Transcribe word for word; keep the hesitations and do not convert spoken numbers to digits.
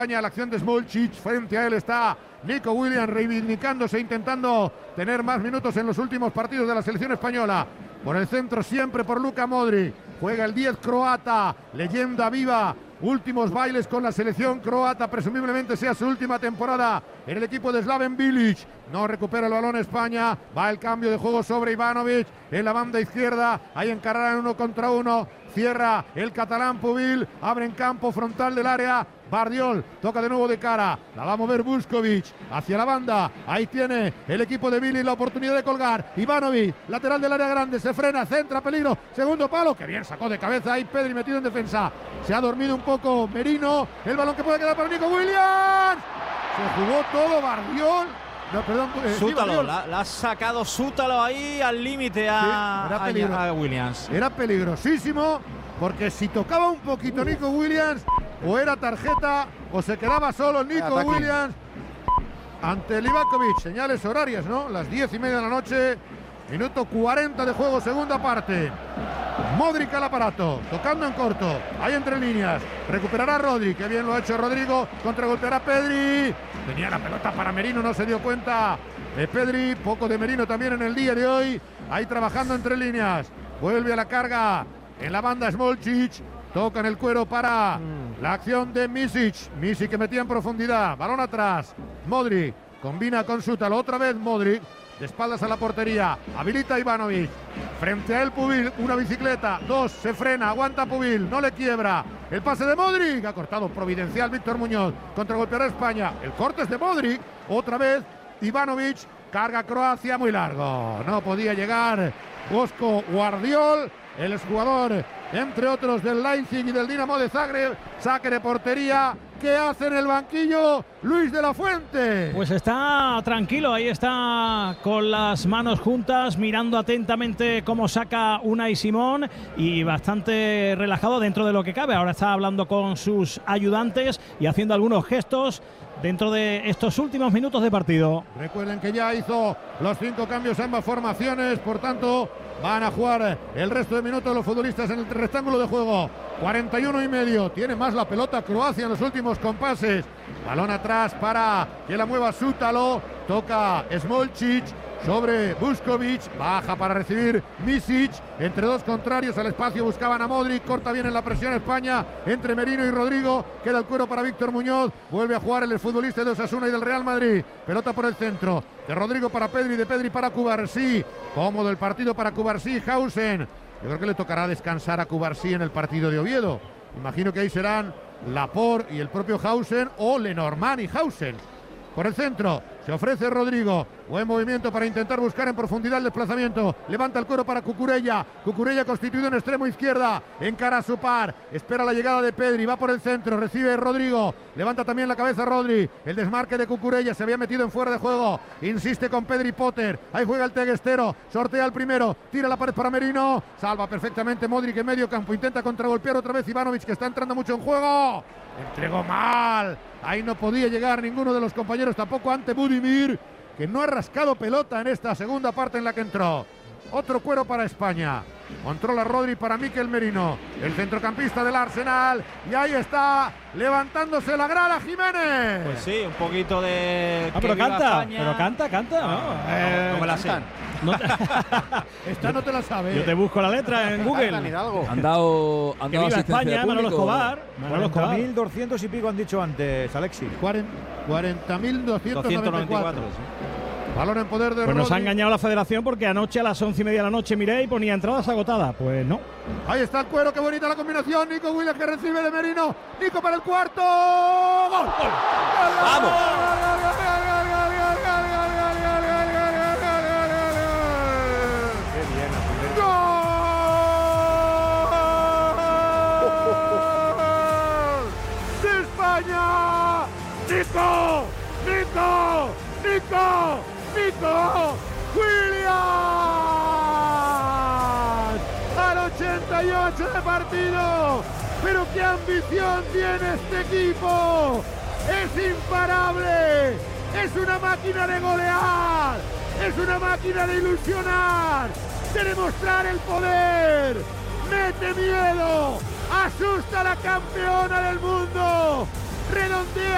La acción de Smolcic, frente a él está Nico Williams reivindicándose, intentando tener más minutos en los últimos partidos de la selección española. Por el centro siempre por Luka Modric, juega el diez croata, leyenda viva, últimos bailes con la selección croata, presumiblemente sea su última temporada en el equipo de Slaven Bilic. No recupera el balón España, va el cambio de juego sobre Ivanovic en la banda izquierda, ahí encararán uno contra uno, cierra el catalán Pubil, abre en campo frontal del área, Bardiol toca de nuevo de cara, la va a mover Vuskovic hacia la banda, ahí tiene el equipo de Bilic la oportunidad de colgar, Ivanovic, lateral del área grande, se frena, centra, peligro, segundo palo, que bien sacó de cabeza ahí Pedri metido en defensa, se ha dormido un poco Merino, el balón que puede quedar para Nico Williams, se jugó todo Bardiol. No, perdón, eh, Sútalo, la, la ha sacado Sútalo ahí al límite a, sí, era a, a Williams. Era peligrosísimo, porque si tocaba un poquito Nico Williams, o era tarjeta, o se quedaba solo Nico Williams ante Livakovic. Señales horarias, ¿no? Las diez y media de la noche, minuto cuarenta de juego, segunda parte. Modric al aparato, tocando en corto, ahí entre líneas, recuperará Rodri, que bien lo ha hecho Rodrigo, contragolpeará Pedri, tenía la pelota para Merino, no se dio cuenta de Pedri, poco de Merino también en el día de hoy, ahí trabajando entre líneas, vuelve a la carga en la banda Smolcic, toca en el cuero para mm. la acción de Misic, Misic que metía en profundidad, balón atrás, Modric, combina con Sútalo, otra vez Modric, de espaldas a la portería, habilita Ivanovic, frente a él Pubil, una bicicleta, dos, se frena, aguanta Pubil, no le quiebra, el pase de Modric, ha cortado providencial Víctor Muñoz, contragolpeará España, el corte es de Modric, otra vez Ivanovic, carga Croacia muy largo, no podía llegar Bosko Guardiol, el exjugador, entre otros, del Leipzig y del Dinamo de Zagreb, saque de portería. ¿Qué hace en el banquillo Luis de la Fuente? Pues está tranquilo, ahí está con las manos juntas, mirando atentamente cómo saca Unai Simón y bastante relajado dentro de lo que cabe. Ahora está hablando con sus ayudantes y haciendo algunos gestos dentro de estos últimos minutos de partido. Recuerden que ya hizo los cinco cambios a ambas formaciones, por tanto van a jugar el resto de minutos los futbolistas en el rectángulo de juego. cuarenta y uno y medio, tiene más la pelota Croacia en los últimos compases. Balón atrás para que la mueva Sútalo, toca Smolcic sobre Vuskovic, baja para recibir Misic, entre dos contrarios al espacio buscaban a Modric, corta bien en la presión España, entre Merino y Rodrigo, queda el cuero para Víctor Muñoz, vuelve a jugar el futbolista de Osasuna y del Real Madrid, pelota por el centro, de Rodrigo para Pedri, de Pedri para Cubarsí, cómodo el partido para Cubarsí, Hausen, yo creo que le tocará descansar a Cubarsí en el partido de Oviedo, imagino que ahí serán Laporte y el propio Hausen o Lenormand y Hausen. Por el centro, se ofrece Rodrigo, buen movimiento para intentar buscar en profundidad el desplazamiento, levanta el cuero para Cucurella, Cucurella constituido en extremo izquierda, encara a su par, espera la llegada de Pedri, va por el centro, recibe Rodrigo, levanta también la cabeza Rodri, el desmarque de Cucurella, se había metido en fuera de juego, insiste con Pedri Potter, ahí juega el teguestero, sortea el primero, tira la pared para Merino, salva perfectamente Modric en medio campo, intenta contragolpear otra vez Ivanovic que está entrando mucho en juego, entregó mal, ahí no podía llegar ninguno de los compañeros, tampoco ante Budimir, que no ha rascado pelota en esta segunda parte en la que entró. Otro cuero para España. Controla Rodri para Mikel Merino, el centrocampista del Arsenal. Y ahí está, levantándose la grada Jiménez. Pues sí, un poquito de... Ah, pero canta, pero canta, canta. No, no, eh, no, no me la sé. No te... Esta no te la sabes. Yo te busco la letra en Google. Han dado, han que dado viva asistencia España, de Manolo público. Escobar. Manolo Escobar. mil doscientos y pico han dicho antes, Alexis. cuarenta mil doscientos noventa y cuatro. Sí. Balón en poder de Pues nos ha Rodri. engañado la federación porque anoche a las once y media de la noche miré y ponía entradas agotadas. Pues no. Ahí está el cuero, qué bonita la combinación. Nico Williams que recibe de Merino. Nico para el cuarto. ¡Gol! ¡Vamos! ¡Nico! ¡Nico! ¡Nico! ¡Nico! ¡Williams! Al ochenta y ocho de partido. ¡Pero qué ambición tiene este equipo! ¡Es imparable! ¡Es una máquina de golear! ¡Es una máquina de ilusionar! ¡De demostrar el poder! ¡Mete miedo! ¡Asusta a la campeona del mundo! ¡Redondea!